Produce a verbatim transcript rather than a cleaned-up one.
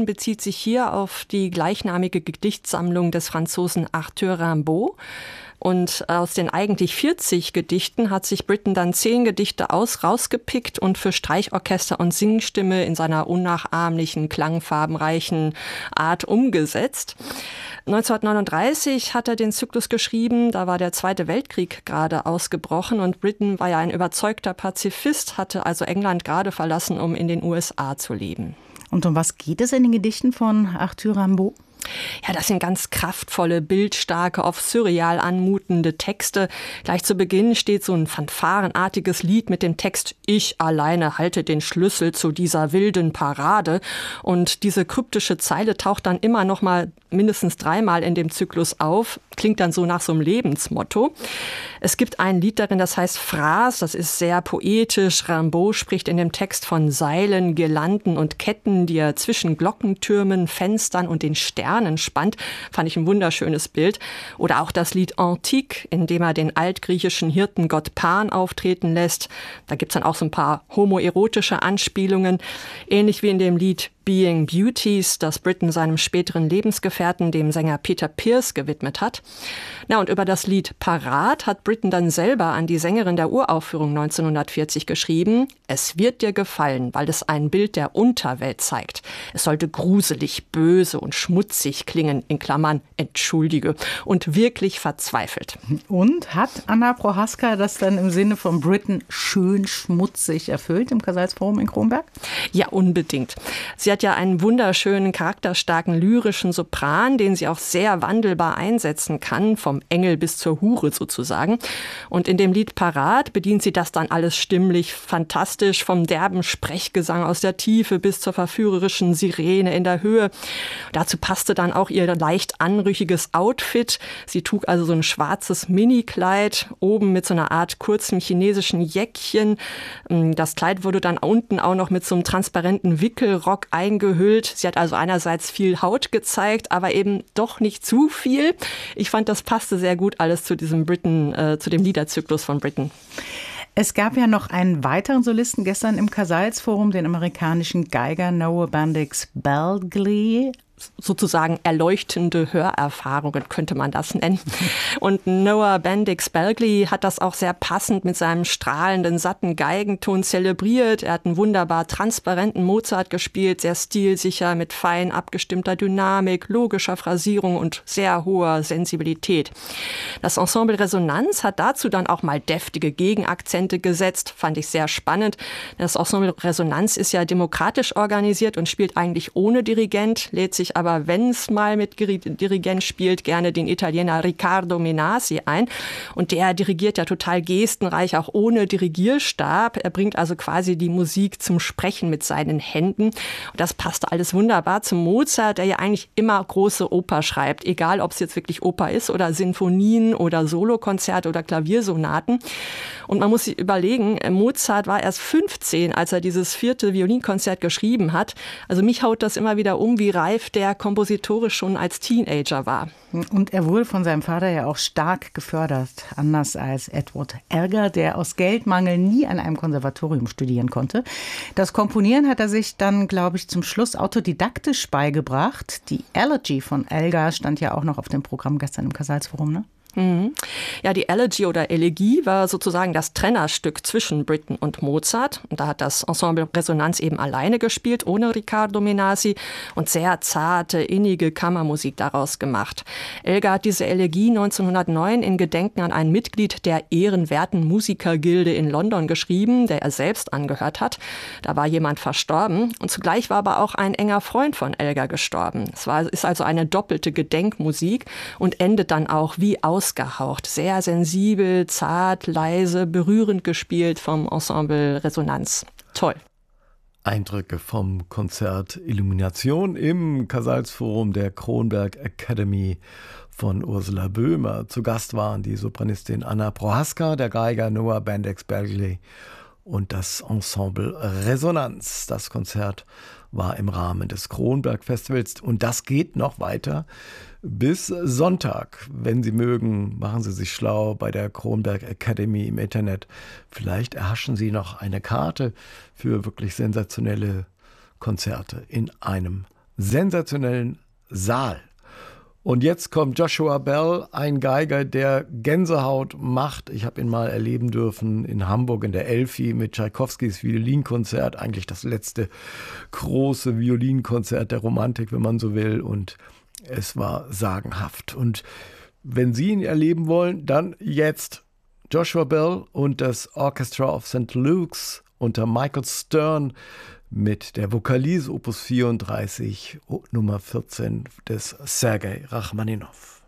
Britain bezieht sich hier auf die gleichnamige Gedichtsammlung des Franzosen Arthur Rimbaud. Und aus den eigentlich vierzig Gedichten hat sich Britten dann zehn Gedichte aus rausgepickt und für Streichorchester und Singstimme in seiner unnachahmlichen, klangfarbenreichen Art umgesetzt. neunzehnhundertneununddreißig hat er den Zyklus geschrieben, da war der Zweite Weltkrieg gerade ausgebrochen und Britten war ja ein überzeugter Pazifist, hatte also England gerade verlassen, um in den U S A zu leben. Und um was geht es in den Gedichten von Arthur Rimbaud? Ja, das sind ganz kraftvolle, bildstarke, oft surreal anmutende Texte. Gleich zu Beginn steht so ein fanfarenartiges Lied mit dem Text „Ich alleine halte den Schlüssel zu dieser wilden Parade". Und diese kryptische Zeile taucht dann immer noch mal mindestens dreimal in dem Zyklus auf. Klingt dann so nach so einem Lebensmotto. Es gibt ein Lied darin, das heißt Phrase. Das ist sehr poetisch. Rimbaud spricht in dem Text von Seilen, Girlanden und Ketten, die er zwischen Glockentürmen, Fenstern und den Sternen spannt. Fand ich ein wunderschönes Bild. Oder auch das Lied Antique, in dem er den altgriechischen Hirtengott Pan auftreten lässt. Da gibt's dann auch so ein paar homoerotische Anspielungen. Ähnlich wie in dem Lied Being Beauties, das Britten seinem späteren Lebensgefährten, dem Sänger Peter Pearce, gewidmet hat. Na, und über das Lied Parat hat Britten dann selber an die Sängerin der Uraufführung neunzehnhundertvierzig geschrieben: Es wird dir gefallen, weil es ein Bild der Unterwelt zeigt. Es sollte gruselig, böse und schmutzig klingen, in Klammern, entschuldige, und wirklich verzweifelt. Und hat Anna Prohaska das dann im Sinne von Britten schön schmutzig erfüllt im Casals-Forum in Kronberg? Ja, unbedingt. Sie hat ja einen wunderschönen, charakterstarken, lyrischen Sopran, den sie auch sehr wandelbar einsetzen kann, vom Engel bis zur Hure sozusagen. Und in dem Lied Parat bedient sie das dann alles stimmlich fantastisch, vom derben Sprechgesang aus der Tiefe bis zur verführerischen Sirene in der Höhe. Dazu passte dann auch ihr leicht anrüchiges Outfit. Sie trug also so ein schwarzes Minikleid, oben mit so einer Art kurzem chinesischen Jäckchen. Das Kleid wurde dann unten auch noch mit so einem transparenten Wickelrock eingehüllt. Sie hat also einerseits viel Haut gezeigt, aber eben doch nicht zu viel. Ich fand, das passte sehr gut alles zu diesem Britten, äh, zu dem Liederzyklus von Britten. Es gab ja noch einen weiteren Solisten gestern im Casals-Forum, den amerikanischen Geiger Noah Bendix Belgley. Sozusagen erleuchtende Hörerfahrungen, könnte man das nennen. Und Noah Bendix Belgley hat das auch sehr passend mit seinem strahlenden, satten Geigenton zelebriert. Er hat einen wunderbar transparenten Mozart gespielt, sehr stilsicher, mit fein abgestimmter Dynamik, logischer Phrasierung und sehr hoher Sensibilität. Das Ensemble Resonanz hat dazu dann auch mal deftige Gegenakzente gesetzt, fand ich sehr spannend. Das Ensemble Resonanz ist ja demokratisch organisiert und spielt eigentlich ohne Dirigent, lädt sich aber, wenn es mal mit Dirigent spielt, gerne den Italiener Riccardo Menasi ein. Und der dirigiert ja total gestenreich, auch ohne Dirigierstab. Er bringt also quasi die Musik zum Sprechen mit seinen Händen. Und das passte alles wunderbar zum Mozart, der ja eigentlich immer große Oper schreibt. Egal, ob es jetzt wirklich Oper ist oder Sinfonien oder Solokonzerte oder Klaviersonaten. Und man muss sich überlegen, Mozart war erst fünfzehn, als er dieses vierte Violinkonzert geschrieben hat. Also mich haut das immer wieder um, wie reif der kompositorisch schon als Teenager war. Und er wurde von seinem Vater ja auch stark gefördert, anders als Edward Elgar, der aus Geldmangel nie an einem Konservatorium studieren konnte. Das Komponieren hat er sich dann, glaube ich, zum Schluss autodidaktisch beigebracht. Die Elegy von Elgar stand ja auch noch auf dem Programm gestern im Casals-Forum, ne? Mhm. Ja, die Elegy oder Elegie war sozusagen das Trennerstück zwischen Britten und Mozart. Und da hat das Ensemble Resonanz eben alleine gespielt, ohne Riccardo Menasi, und sehr zarte, innige Kammermusik daraus gemacht. Elgar hat diese Elegie neunzehnhundertneun in Gedenken an ein Mitglied der ehrenwerten Musikergilde in London geschrieben, der er selbst angehört hat. Da war jemand verstorben und zugleich war aber auch ein enger Freund von Elgar gestorben. Es war, ist also eine doppelte Gedenkmusik und endet dann auch wie aus Ausgehaucht, sehr sensibel, zart, leise, berührend gespielt vom Ensemble Resonanz. Toll. Eindrücke vom Konzert Illumination im Casals-Forum der Kronberg Academy von Ursula Böhmer. Zu Gast waren die Sopranistin Anna Prohaska, der Geiger Noah Bendix Belgley und das Ensemble Resonanz. Das Konzert war im Rahmen des Kronberg Festivals und das geht noch weiter bis Sonntag. Wenn Sie mögen, machen Sie sich schlau bei der Kronberg Academy im Internet. Vielleicht erhaschen Sie noch eine Karte für wirklich sensationelle Konzerte in einem sensationellen Saal. Und jetzt kommt Joshua Bell, ein Geiger, der Gänsehaut macht. Ich habe ihn mal erleben dürfen in Hamburg in der Elfi mit Tschaikowskis Violinkonzert. Eigentlich das letzte große Violinkonzert der Romantik, wenn man so will. Und es war sagenhaft. Und wenn Sie ihn erleben wollen, dann jetzt Joshua Bell und das Orchestra of Saint Luke's unter Michael Stern mit der Vokalise Opus vierunddreißig, Nummer vierzehn des Sergei Rachmaninow.